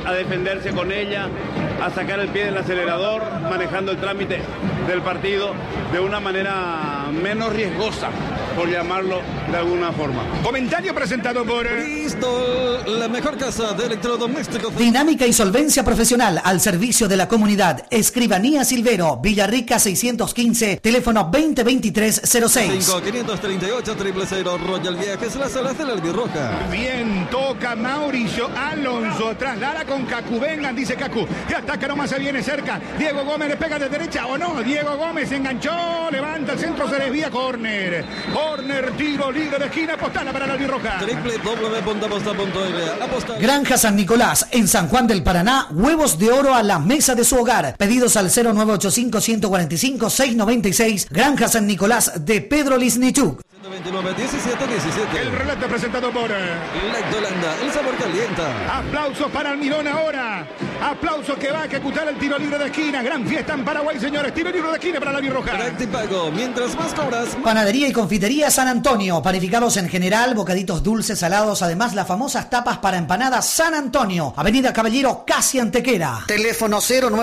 a defenderse con ella, a sacar el pie del acelerador, manejando el trámite del partido de una manera menos riesgosa, por llamarlo de alguna forma. Comentario presentado por Bristol, la mejor casa de electrodomésticos. Dinámica y solvencia profesional al servicio de la comunidad. Escribanía Silvero, Villarrica 615, teléfono 2023-06. 538-000, Royal Viajes, las salas de la Albirroja. Bien, toca Mauricio Alonso, traslada con Cacu, vengan, dice Cacu, que ataca nomás, se viene cerca, Diego Gómez le pega de derecha o no, Diego Gómez enganchó, levanta el centro, se desvía, córner, tiro libre de esquina, apostala para la Albirroja. www.aposta.l. Granja San Nicolás, en San Juan del Paraná, huevos de oro a la mesa de su hogar. Pedidos al 0985-145-696, Granja San Nicolás de Pedro Lisnichuk. 29-17-17. El relato presentado por Lactolanda, el sabor calienta. Aplausos para Almirón ahora. Aplausos que va a ejecutar el tiro libre de esquina. Gran fiesta en Paraguay, señores. Tiro libre de esquina para la Albirroja. Pago, mientras más cobras. Panadería y confitería San Antonio. Panificados en general, bocaditos dulces, salados. Además, las famosas tapas para empanadas San Antonio. Avenida Caballero, casi Antequera. Teléfono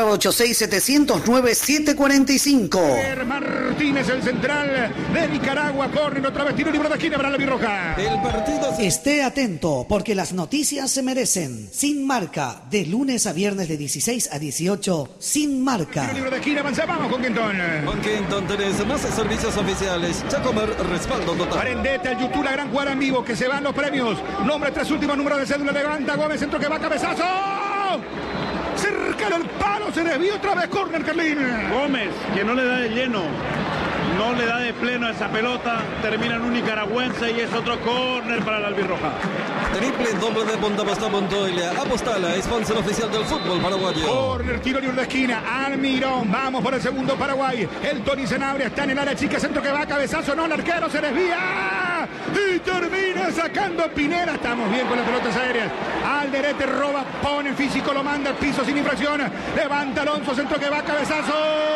0986-709-745. Martínez, el central de Nicaragua. Corren otra vez. Tiro libre de esquina para la Albirroja. El partido. Esté atento, porque las noticias se merecen. Sin Marca, de lunes a viernes de 16 a 18, Sin Marca. Tiro libre de esquina, avanzamos con Quintón. Con Quinton tenés más servicios oficiales. Chacomer, respaldo total. Prendete al YouTube, la gran jugada en vivo, que se van los premios. Nombre tras último número de cédula, levanta Gómez, centro que va, cabezazo. Cerca del palo, se desvió otra vez, córner, Carlín. Gómez, que no le da de lleno, no le da de pleno a esa pelota, termina en un nicaragüense y es otro córner para la Albirroja. www.aposta.l. Apostala, sponsor oficial del fútbol paraguayo. Córner, tiro libre de esquina, Almirón, vamos por el segundo Paraguay. El Tony Sanabria está en el área chica, centro que va, cabezazo, no, el arquero se desvía y termina sacando Pinera. Estamos bien con las pelotas aéreas. Alderete roba, pone el físico, lo manda al piso sin infracción. Levanta Alonso, centro que va, cabezazo.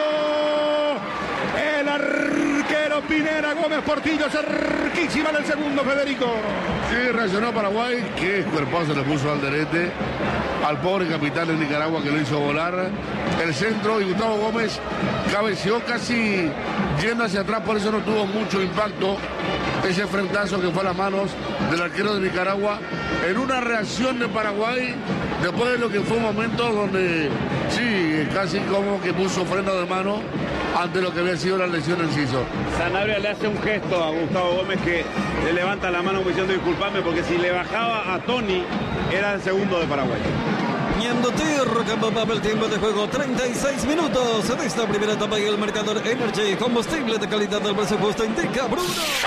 El arquero Pinera, Gómez Portillo, cerquísima del segundo, Federico. Sí, reaccionó Paraguay, que cuerpazo le puso Alderete al pobre capitán de Nicaragua que lo hizo volar. El centro y Gustavo Gómez cabeceó casi yendo hacia atrás, por eso no tuvo mucho impacto ese frentazo que fue a las manos del arquero de Nicaragua en una reacción de Paraguay después de lo que fue un momento donde sí, casi como que puso freno de mano ante lo que había sido la lesión en Ciso. Sanabria le hace un gesto a Gustavo Gómez que le levanta la mano diciendo disculpame, porque si le bajaba a Tony era el segundo de Paraguay. Ñandotir, campo papel, tiempo de juego, 36 minutos de esta primera etapa y el marcador Energy, combustible de calidad del presupuesto indica Bruno.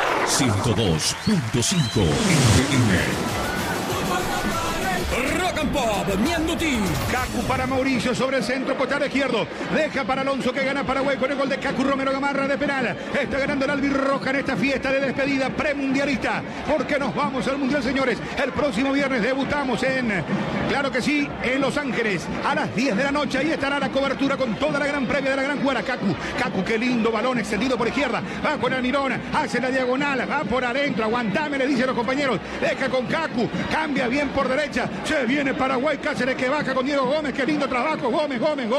102.5 FM. Rock and Pop, Ñanduti. Cacu para Mauricio sobre el centro, costado izquierdo. Deja para Alonso que gana Paraguay con el gol de Cacu. Romero Gamarra de penal. Está ganando el Albirroja en esta fiesta de despedida premundialista. Porque nos vamos al Mundial, señores. El próximo viernes debutamos claro que sí, en Los Ángeles a las 10 de la noche. Ahí estará la cobertura con toda la gran previa de la gran jugada. Cacu, qué lindo balón extendido por izquierda. Va con Almirón, hace la diagonal, va por adentro. Aguantame, le dicen los compañeros. Deja con Cacu, cambia bien por derecha. Se viene Paraguay, Cáceres que baja con Diego Gómez. Qué lindo trabajo, Gómez.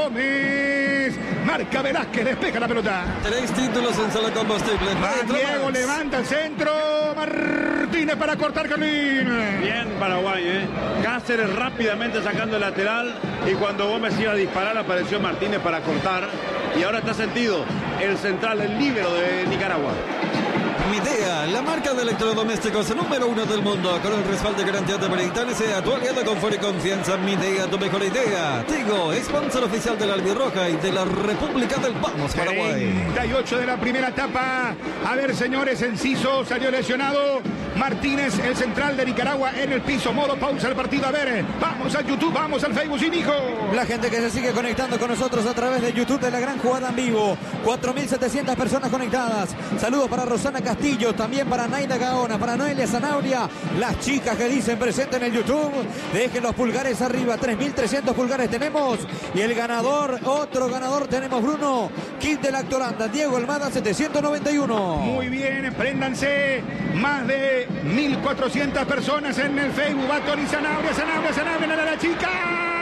Marca Velázquez, despeja la pelota. 3 títulos en sala combustible. Diego levanta el centro. Martínez para cortar, Carlín. Bien Paraguay, Cáceres rápidamente sacando el lateral y cuando Gómez iba a disparar apareció Martínez para cortar y ahora está sentido el central, el líbero de Nicaragua. Midea, la marca de electrodomésticos número 1 del mundo, con el respaldo y garantía de Britannia, tu aliado con fuera y confianza. Midea, tu mejor idea. Tigo, sponsor oficial de la Albirroja y de la República del Vamos, Paraguay. 38 de la primera etapa. A ver, señores, Enciso salió lesionado. Martínez, el central de Nicaragua, en el piso. Modo pausa el partido. A ver, vamos al YouTube, vamos al Facebook, sin hijo. La gente que se sigue conectando con nosotros a través de YouTube de la gran jugada en vivo. 4.700 personas conectadas. Saludos para Rosana Castillo, también para Naida Gaona, para Noelia Zanauria. Las chicas que dicen presente en el YouTube. Dejen los pulgares arriba. 3.300 pulgares tenemos. Y el ganador, otro ganador tenemos, Bruno. Kit de Lactolanda, Diego Almada, 791. Muy bien, préndanse. Más de 1.400 personas en el Facebook. Va Tony Sanabria, la chica.